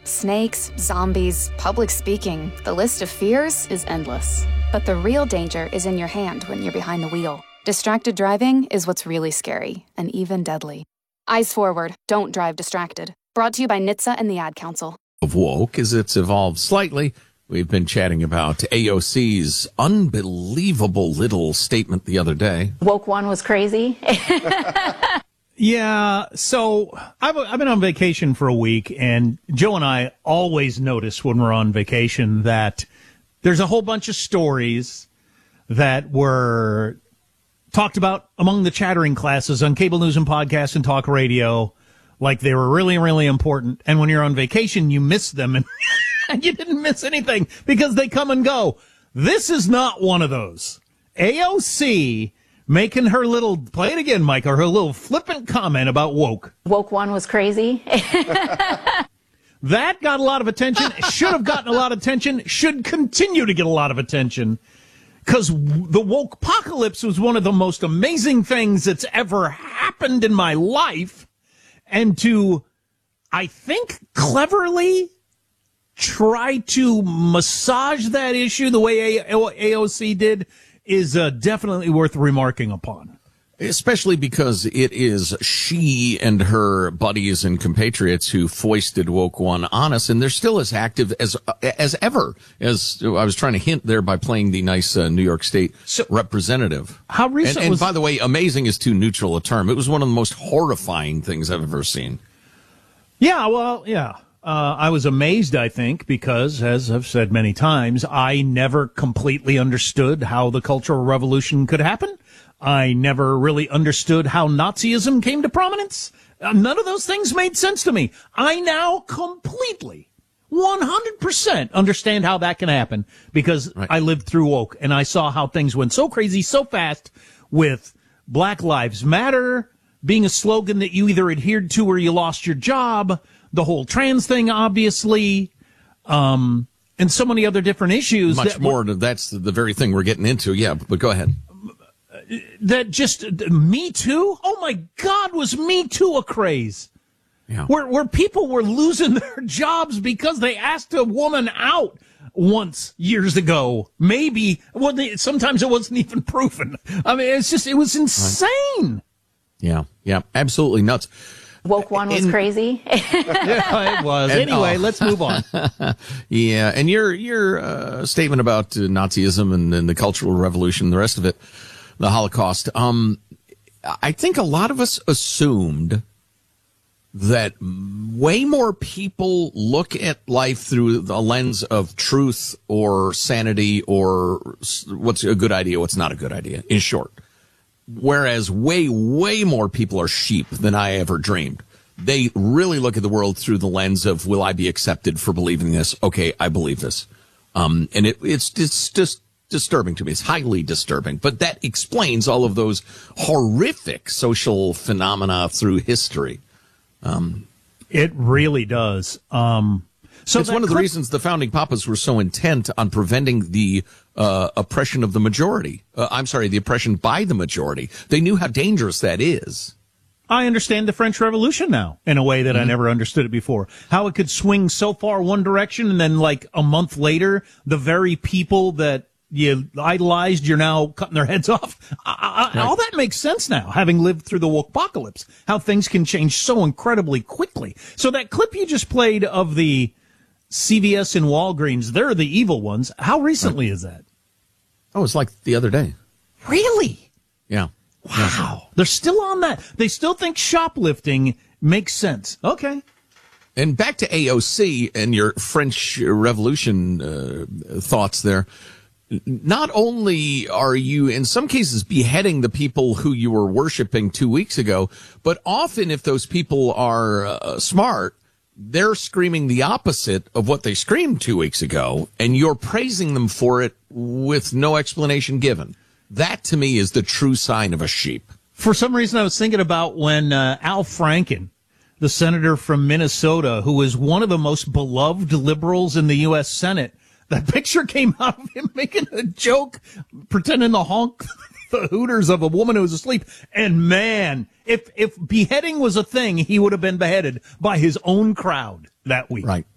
Snakes, zombies, public speaking. The list of fears is endless. But the real danger is in your hand when you're behind the wheel. Distracted driving is what's really scary and even deadly. Eyes forward. Don't drive distracted. Brought to you by NHTSA and the Ad Council. Of woke as it's evolved slightly. We've been chatting about AOC's unbelievable little statement the other day. Woke one was crazy. Yeah, so I've been on vacation for a week, and Joe and I always notice when we're on vacation that there's a whole bunch of stories that were talked about among the chattering classes on cable news and podcasts and talk radio, like they were really, really important. And when you're on vacation, you miss them, and you didn't miss anything because they come and go. This is not one of those. AOC making her little, play it again, Mike, or her little flippant comment about woke. Woke one was crazy. That got a lot of attention, should have gotten a lot of attention, should continue to get a lot of attention, because the woke apocalypse was one of the most amazing things that's ever happened in my life. And to, I think, cleverly try to massage that issue the way AOC did is definitely worth remarking upon. Especially because it is she and her buddies and compatriots who foisted woke one on us, and they're still as active as ever, as I was trying to hint there by playing the nice New York State representative. How recent and by the way, amazing is too neutral a term. It was one of the most horrifying things I've ever seen. Yeah, well, yeah. I was amazed, I think, because, as I've said many times, I never completely understood how the Cultural Revolution could happen. I never really understood how Nazism came to prominence. None of those things made sense to me. I now completely, 100% understand how that can happen because I lived through woke and I saw how things went so crazy so fast with Black Lives Matter being a slogan that you either adhered to or you lost your job. The whole trans thing, obviously, and so many other different issues. Much more. That's the very thing we're getting into. Yeah, but go ahead. That just Me Too. Oh my God, was Me Too a craze? Yeah. Where people were losing their jobs because they asked a woman out once years ago. Maybe sometimes it wasn't even proven. I mean, it was insane. Right. Yeah, absolutely nuts. Woke one was crazy. Yeah, it was. Anyway, let's move on. Yeah, and your statement about Nazism and the Cultural Revolution, the rest of it, the Holocaust. I think a lot of us assumed that way more people look at life through the lens of truth or sanity or what's a good idea, what's not a good idea, in short. Whereas way more people are sheep than I ever dreamed. They really look at the world through the lens of, will I be accepted for believing this? Okay, I believe this. And it's just disturbing to me. It's highly disturbing. But that explains all of those horrific social phenomena through history. It really does. So it's one of the reasons the founding papas were so intent on preventing the oppression of the majority. The oppression by the majority. They knew how dangerous that is. I understand the French Revolution now in a way that I never understood it before. How it could swing so far one direction and then like a month later, the very people that you idolized, you're now cutting their heads off. All that makes sense now, having lived through the woke apocalypse, how things can change so incredibly quickly. So that clip you just played of the CVS and Walgreens, they're the evil ones. How recently is that? Oh, it's like the other day. Really? Yeah. Wow. Yeah. They're still on that. They still think shoplifting makes sense. Okay. And back to AOC and your French Revolution thoughts there. Not only are you, in some cases, beheading the people who you were worshiping 2 weeks ago, but often if those people are smart, they're screaming the opposite of what they screamed 2 weeks ago, and you're praising them for it with no explanation given. That, to me, is the true sign of a sheep. For some reason, I was thinking about when Al Franken, the senator from Minnesota, who is one of the most beloved liberals in the U.S. Senate, that picture came out of him making a joke, pretending to honk the hooters of a woman who was asleep. And man, if beheading was a thing, he would have been beheaded by his own crowd that week. Right.